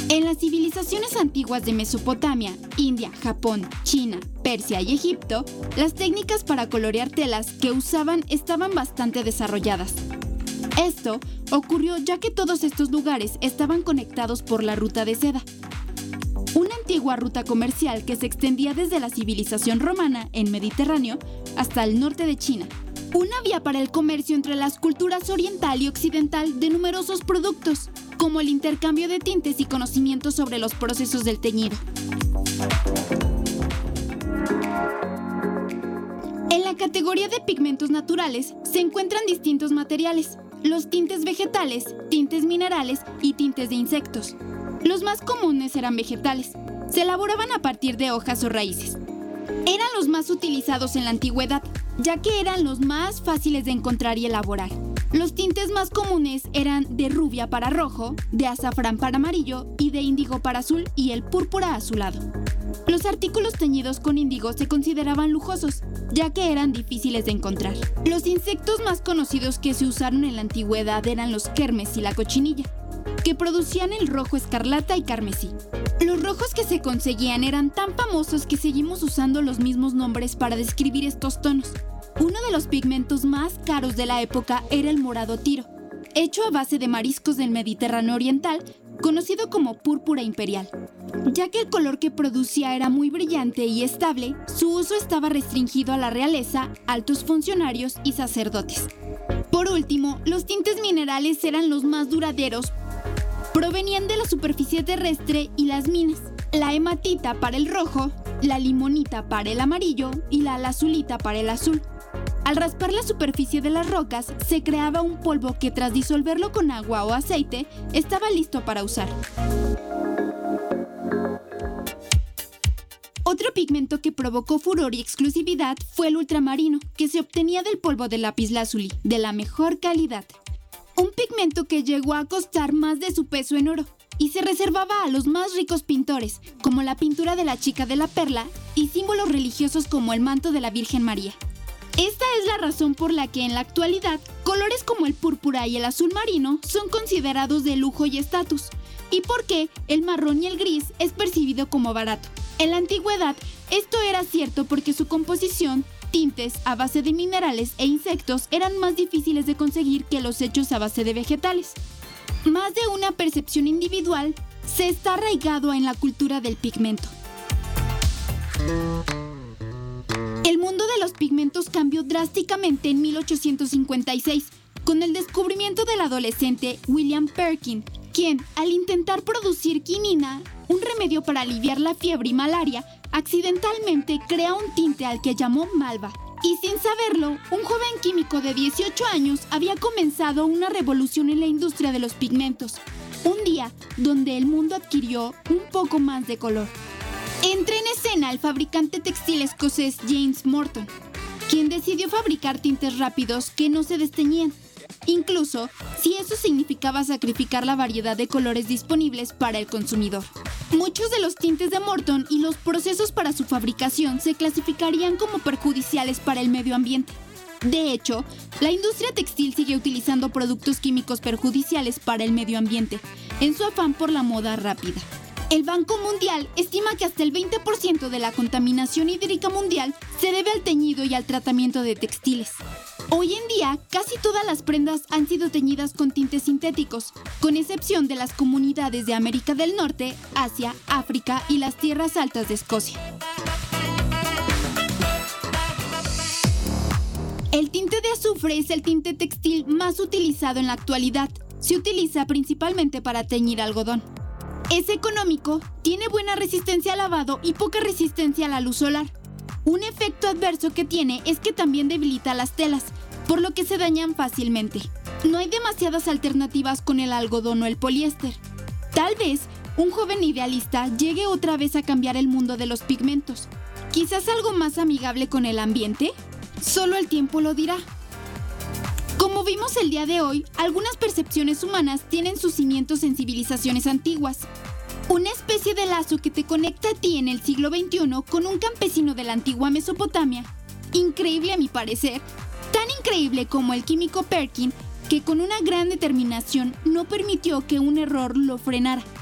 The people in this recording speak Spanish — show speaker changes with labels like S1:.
S1: En las civilizaciones antiguas de Mesopotamia, India, Japón, China, Persia y Egipto, las técnicas para colorear telas que usaban estaban bastante desarrolladas. Esto ocurrió ya que todos estos lugares estaban conectados por la ruta de seda, una antigua ruta comercial que se extendía desde la civilización romana en Mediterráneo hasta el norte de China. Una vía para el comercio entre las culturas oriental y occidental de numerosos productos, como el intercambio de tintes y conocimientos sobre los procesos del teñido. En la categoría de pigmentos naturales se encuentran distintos materiales: los tintes vegetales, tintes minerales y tintes de insectos. Los más comunes eran vegetales. Se elaboraban a partir de hojas o raíces. Eran los más utilizados en la antigüedad, ya que eran los más fáciles de encontrar y elaborar. Los tintes más comunes eran de rubia para rojo, de azafrán para amarillo y de índigo para azul y el púrpura azulado. Los artículos teñidos con índigo se consideraban lujosos, ya que eran difíciles de encontrar. Los insectos más conocidos que se usaron en la antigüedad eran los kermes y la cochinilla, que producían el rojo escarlata y carmesí. Los rojos que se conseguían eran tan famosos que seguimos usando los mismos nombres para describir estos tonos. Uno de los pigmentos más caros de la época era el morado tiro, hecho a base de mariscos del Mediterráneo oriental, conocido como púrpura imperial. Ya que el color que producía era muy brillante y estable, su uso estaba restringido a la realeza, altos funcionarios y sacerdotes. Por último, los tintes minerales eran los más duraderos. Provenían de la superficie terrestre y las minas. La hematita para el rojo, la limonita para el amarillo y la lazulita para el azul. Al raspar la superficie de las rocas, se creaba un polvo que tras disolverlo con agua o aceite, estaba listo para usar. Otro pigmento que provocó furor y exclusividad fue el ultramarino, que se obtenía del polvo de lapislázuli, de la mejor calidad. Un pigmento que llegó a costar más de su peso en oro y se reservaba a los más ricos pintores, como la pintura de la Chica de la Perla y símbolos religiosos como el manto de la Virgen María. Esta es la razón por la que en la actualidad, colores como el púrpura y el azul marino son considerados de lujo y estatus, y por qué el marrón y el gris es percibido como barato. En la antigüedad, esto era cierto porque su composición, tintes a base de minerales e insectos, eran más difíciles de conseguir que los hechos a base de vegetales. Más de una percepción individual se está arraigado en la cultura del pigmento. El mundo de los pigmentos cambió drásticamente en 1856 con el descubrimiento del adolescente William Perkin, quien, al intentar producir quinina, un remedio para aliviar la fiebre y malaria, accidentalmente crea un tinte al que llamó malva. Y sin saberlo, un joven químico de 18 años había comenzado una revolución en la industria de los pigmentos. Un día donde el mundo adquirió un poco más de color. Entra en escena el fabricante textil escocés James Morton, quien decidió fabricar tintes rápidos que no se desteñían, incluso si eso significaba sacrificar la variedad de colores disponibles para el consumidor. Muchos de los tintes de Morton y los procesos para su fabricación se clasificarían como perjudiciales para el medio ambiente. De hecho, la industria textil sigue utilizando productos químicos perjudiciales para el medio ambiente, en su afán por la moda rápida. El Banco Mundial estima que hasta el 20% de la contaminación hídrica mundial se debe al teñido y al tratamiento de textiles. Hoy en día, casi todas las prendas han sido teñidas con tintes sintéticos, con excepción de las comunidades de América del Norte, Asia, África y las tierras altas de Escocia. El tinte de azufre es el tinte textil más utilizado en la actualidad. Se utiliza principalmente para teñir algodón. Es económico, tiene buena resistencia al lavado y poca resistencia a la luz solar. Un efecto adverso que tiene es que también debilita las telas, por lo que se dañan fácilmente. No hay demasiadas alternativas con el algodón o el poliéster. Tal vez un joven idealista llegue otra vez a cambiar el mundo de los pigmentos. ¿Quizás algo más amigable con el ambiente? Solo el tiempo lo dirá. Como vimos el día de hoy, algunas percepciones humanas tienen sus cimientos en civilizaciones antiguas. Una especie de lazo que te conecta a ti en el siglo XXI con un campesino de la antigua Mesopotamia. Increíble a mi parecer. Tan increíble como el químico Perkin, que con una gran determinación no permitió que un error lo frenara.